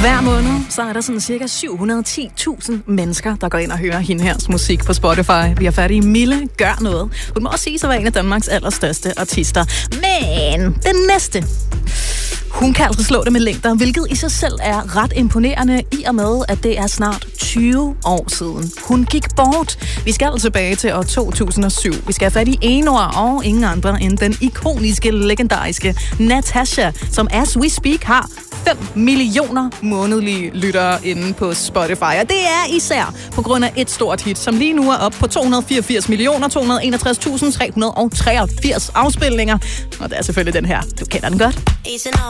Hver måned, så er der sådan cirka 710.000 mennesker, der går ind og hører hende her musik på Spotify. Vi har fat i Mille Gør Noget. Hun må også sige sig at være en af Danmarks allerstørste artister. Men den næste, hun kan altså slå det med længder, hvilket i sig selv er ret imponerende, i og med, at det er snart 20 år siden. Hun gik bort. Vi skal tilbage til år 2007. Vi skal have fat i Enor og ingen andre end den ikoniske, legendariske Natasha, som as we speak har 5 millioner månedlige lyttere inde på Spotify. Og det er især på grund af et stort hit, som lige nu er op på 284.261.383 afspilninger. Og det er selvfølgelig den her. Du kender den godt.